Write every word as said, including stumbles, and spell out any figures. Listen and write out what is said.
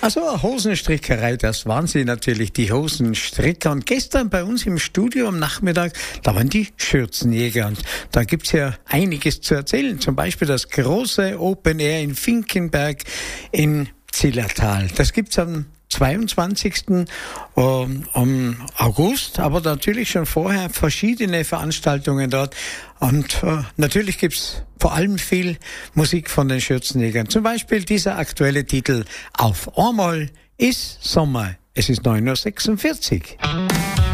Also eine Hosenstrickerei, das waren sie natürlich, die Hosenstricker. Und gestern bei uns im Studio am Nachmittag, da waren die Schürzenjäger. Und da gibt's ja einiges zu erzählen. Zum Beispiel das große Open Air in Finkenberg in Zillertal. Das gibt's am zweiundzwanzigsten Um, August, aber natürlich schon vorher verschiedene Veranstaltungen dort. Und äh, natürlich gibt's vor allem viel Musik von den Schürzenjägern. Zum Beispiel dieser aktuelle Titel Auf einmal ist Sommer. Es ist neun Uhr sechsundvierzig.